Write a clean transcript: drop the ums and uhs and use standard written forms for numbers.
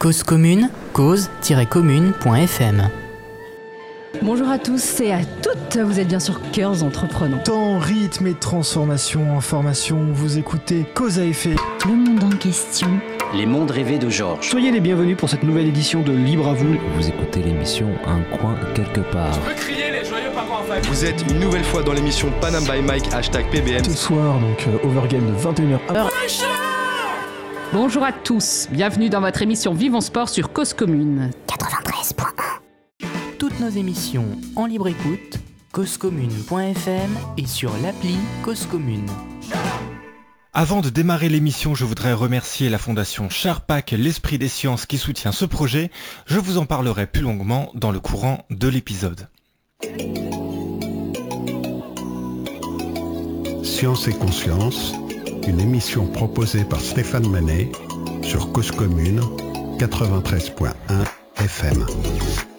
Cause commune, cause-commune.fm. Bonjour à tous et à toutes, vous êtes bien sur Cœurs Entreprenants. Temps, rythme et transformation, information, vous écoutez Cause à effet. Le monde en question. Les mondes rêvés de Georges. Soyez les bienvenus pour cette nouvelle édition de Libre à vous. Vous écoutez l'émission Un coin quelque part. Je peux crier les joyeux parents en famille. Vous êtes une nouvelle fois dans l'émission Panam by Mike, #PBM. Ce soir, donc Overgame de 21h. Bonjour à tous, bienvenue dans votre émission Vivons Sport sur Cause Commune. 93.1. Toutes nos émissions en libre écoute, causecommune.fm et sur l'appli Cause Commune. Avant de démarrer l'émission, je voudrais remercier la fondation Charpak, l'Esprit des Sciences qui soutient ce projet. Je vous en parlerai plus longuement dans le courant de l'épisode. Science et Conscience, une émission proposée par Stéphane Manet sur Cause Commune 93.1 FM.